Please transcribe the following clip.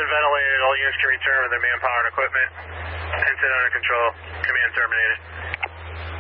been ventilated. All units can return with their manpower and equipment. Incident under control. Command terminated.